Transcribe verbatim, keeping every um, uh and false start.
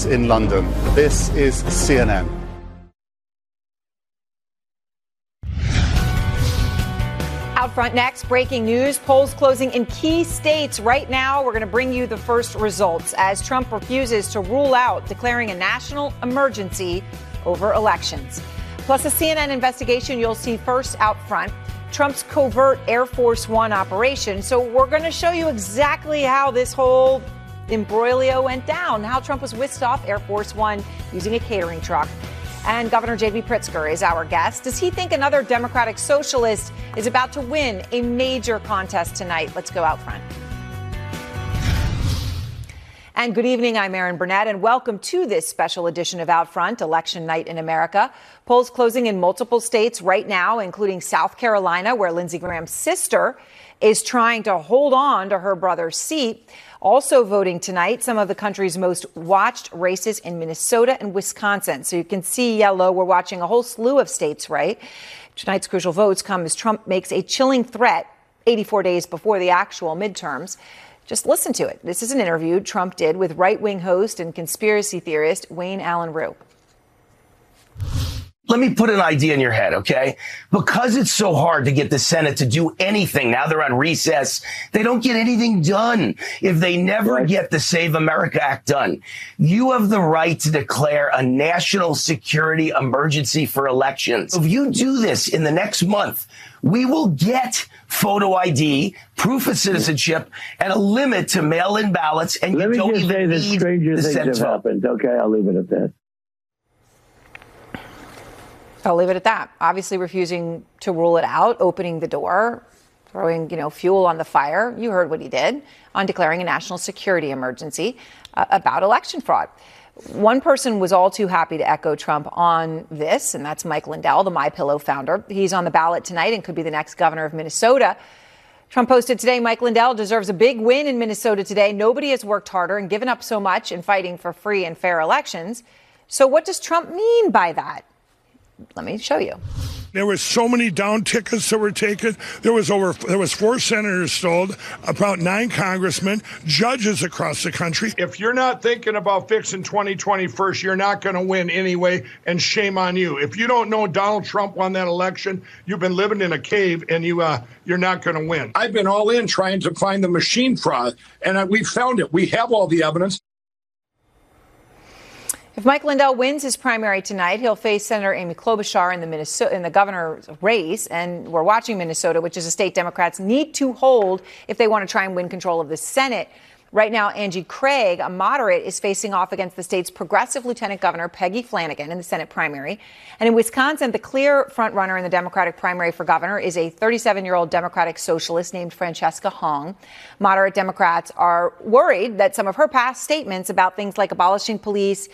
News in London. This is C N N. Out front next, breaking news. Polls closing in key states right now. We're going to bring you the first results as Trump refuses to rule out declaring a national emergency over elections. Plus a C N N investigation you'll see first out front. Trump's covert Air Force One operation. So we're going to show you exactly how this whole imbroglio went down, how Trump was whisked off Air Force One using a catering truck. And Governor J B Pritzker is our guest. Does he think another Democratic socialist is about to win a major contest tonight? Let's go out front. And good evening, I'm Erin Burnett, and welcome to this special edition of Out Front, Election Night in America. Polls closing in multiple states right now, including South Carolina, where Lindsey Graham's sister is trying to hold on to her brother's seat. Also voting tonight, some of the country's most watched races in Minnesota and Wisconsin. So you can see yellow. We're watching a whole slew of states, right? Tonight's crucial votes come as Trump makes a chilling threat eighty-four days before the actual midterms. Just listen to it. This is an interview Trump did with right-wing host and conspiracy theorist Wayne Allyn Root. Let me put an idea in your head, okay? Because it's so hard to get the Senate to do anything, now they're on recess, they don't get anything done if they never right. get the Save America Act done. You have the right to declare a national security emergency for elections. If you do this in the next month, we will get photo I D, proof of citizenship, and a limit to mail-in ballots, and Let you don't even even need the stranger things Senate have vote. happened. Okay, I'll leave it at that. I'll leave it at that. Obviously refusing to rule it out, opening the door, throwing, you know, fuel on the fire. You heard what he did on declaring a national security emergency uh, about election fraud. One person was all too happy to echo Trump on this, and that's Mike Lindell, the MyPillow founder. He's on the ballot tonight and could be the next governor of Minnesota. Trump posted today, Mike Lindell deserves a big win in Minnesota today. Nobody has worked harder and given up so much in fighting for free and fair elections. So what does Trump mean by that? Let me show you. There were so many down tickets that were taken. There was over, there was four senators sold, about nine congressmen, judges across the country. If you're not thinking about fixing twenty twenty first, you're not going to win anyway, and shame on you. If you don't know Donald Trump won that election, you've been living in a cave, and you, uh, you're not going to win. I've been all in trying to find the machine fraud, and uh, we found it. We have all the evidence. If Mike Lindell wins his primary tonight, he'll face Senator Amy Klobuchar in the Minnesota in the governor's race. And we're watching Minnesota, which is a state Democrats need to hold if they want to try and win control of the Senate. Right now, Angie Craig, a moderate, is facing off against the state's progressive Lieutenant Governor Peggy Flanagan in the Senate primary. And in Wisconsin, the clear frontrunner in the Democratic primary for governor is a thirty-seven-year-old Democratic socialist named Francesca Hong. Moderate Democrats are worried that some of her past statements about things like abolishing police